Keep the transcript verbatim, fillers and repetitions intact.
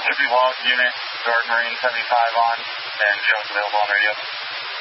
Liberty Logs unit, Guard Marine seventy-five on, and show us available on radio.